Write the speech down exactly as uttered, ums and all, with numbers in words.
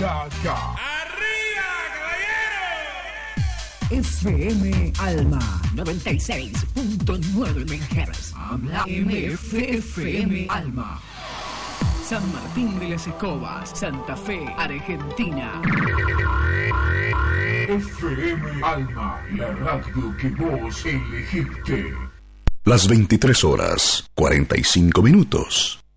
ya, ya. ¡Arriba, caballero! F M Alma noventa y seis punto nueve megahertz. Habla M F F M Alma. San Martín de las Escobas, Santa Fe, Argentina. F M Alma, la radio que vos elegiste. Las veintitrés horas, cuarenta y cinco minutos.